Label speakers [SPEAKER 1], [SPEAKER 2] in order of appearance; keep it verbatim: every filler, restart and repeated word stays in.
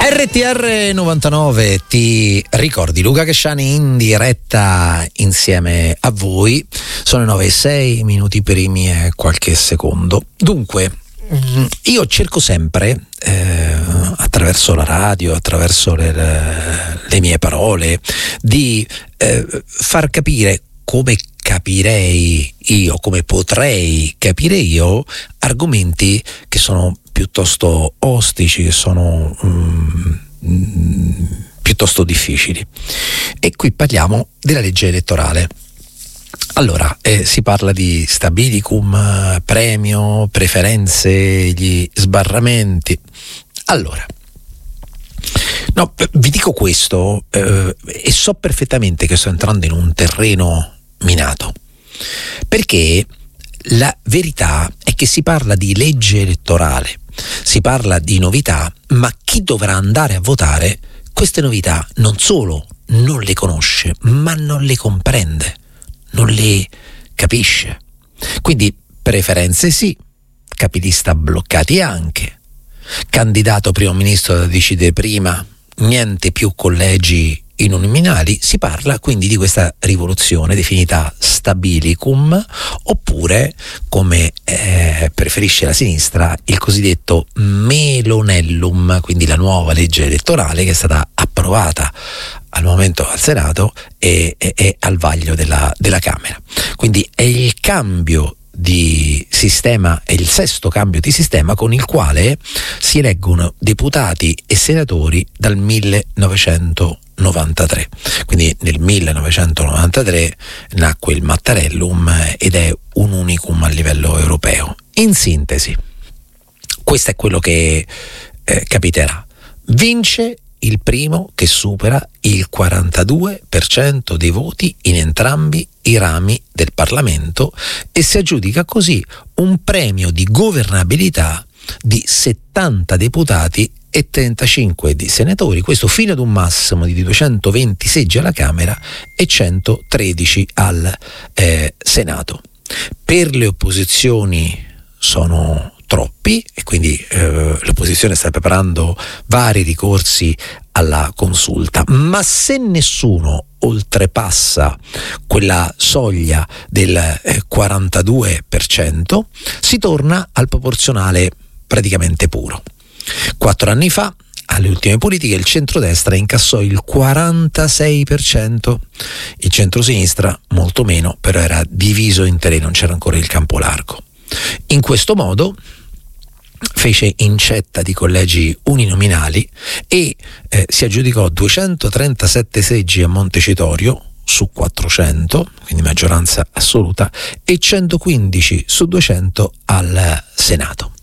[SPEAKER 1] R T R novantanove, ti ricordi Luca Casciani in diretta insieme a voi. Sono le nove e sei minuti primi e qualche secondo. Dunque, io cerco sempre eh, attraverso la radio, attraverso le, le mie parole, di eh, far capire come capirei io, come potrei capire io, argomenti che sono piuttosto ostici, che sono um, mm, piuttosto difficili. E qui parliamo della legge elettorale. Allora, eh, si parla di stabilicum, premio, preferenze, gli sbarramenti. Allora, no, vi dico questo eh, e so perfettamente che sto entrando in un terreno minato, perché la verità è che si parla di legge elettorale, si parla di novità, ma chi dovrà andare a votare queste novità non solo non le conosce, ma non le comprende, non le capisce. Quindi preferenze sì, capilista bloccati anche, candidato primo ministro da decidere prima, niente più collegi uninominali. Si parla quindi di questa rivoluzione definita stabilicum, oppure, come eh, preferisce la sinistra, il cosiddetto melonellum, quindi la nuova legge elettorale che è stata approvata al momento al Senato e, e, e al vaglio della, della Camera. Quindi è il cambio di sistema, è il sesto cambio di sistema con il quale si eleggono deputati e senatori dal millenovecentonovantatré. Quindi nel millenovecentonovantatré nacque il Mattarellum ed è un unicum a livello europeo. In sintesi, questo è quello che eh, capiterà. Vince il primo che supera il quarantadue per cento dei voti in entrambi i rami del Parlamento e si aggiudica così un premio di governabilità di settanta deputati e trentacinque di senatori, questo fino ad un massimo di duecentoventi seggi alla Camera e centotredici al eh, Senato. Per le opposizioni sono troppi e quindi eh, l'opposizione sta preparando vari ricorsi alla consulta, ma se nessuno oltrepassa quella soglia del eh, quarantadue per cento si torna al proporzionale praticamente puro. Quattro anni fa, alle ultime politiche, il centrodestra incassò il quarantasei per cento, il centrosinistra molto meno, però era diviso in tre, non c'era ancora il campo largo. In questo modo fece incetta di collegi uninominali e eh, si aggiudicò duecentotrentasette seggi a Montecitorio su quattrocento, quindi maggioranza assoluta, e centoquindici su duecento al Senato.